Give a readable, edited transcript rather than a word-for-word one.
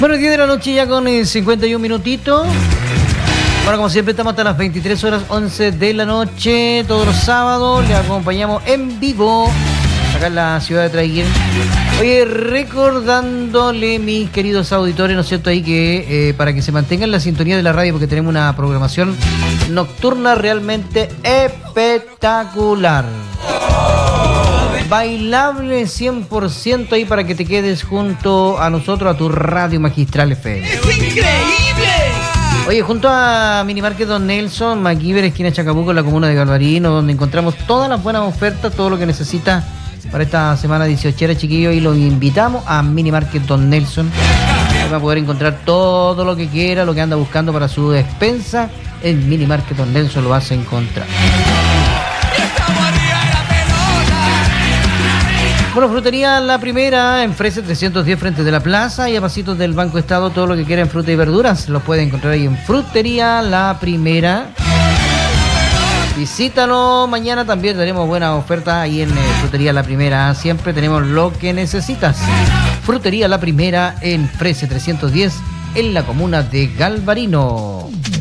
Bueno, 10 de la noche ya con 51 minutitos. Bueno, como siempre estamos hasta las 23 horas 11 de la noche. Todos los sábados le acompañamos en vivo acá en la ciudad de Traiguén. Oye, recordándole, mis queridos auditores, ¿no es cierto? Ahí que para que se mantengan la sintonía de la radio, porque tenemos una programación nocturna realmente espectacular. Bailable 100% ahí para que te quedes junto a nosotros, a tu Radio Magistral FM. ¡Es increíble! Oye, junto a Minimarket Don Nelson, MacGyver, esquina Chacabuco, en la comuna de Galvarino, donde encontramos todas las buenas ofertas, todo lo que necesita para esta semana 18, chiquillos, y los invitamos a Minimarket Don Nelson. Ahí va a poder encontrar todo lo que quiera, lo que anda buscando para su despensa. En Minimarket Don Nelson lo vas a encontrar. Bueno, Frutería La Primera, en Frese 310 frente de la plaza y a pasitos del Banco Estado, todo lo que quieran fruta y verduras lo pueden encontrar ahí en Frutería La Primera. Visítanos mañana, también tenemos buenas ofertas ahí en Frutería La Primera. Siempre tenemos lo que necesitas. Frutería La Primera en Frese 310 en la comuna de Galvarino.